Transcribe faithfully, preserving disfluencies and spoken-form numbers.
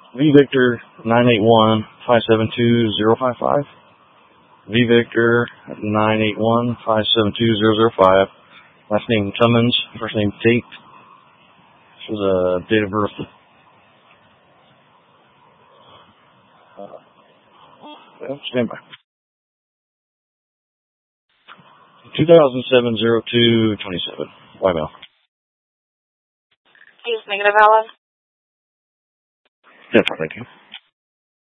V Victor nine eight one, five seven two, zero five five. V Victor nine eight one, five seven two, zero zero five. Last name Cummins, first name Tate. This was a date of birth. Uh, well, stand by. two thousand seven oh two twenty-seven. Y mail. Please negative, Alan. Yes, thank you.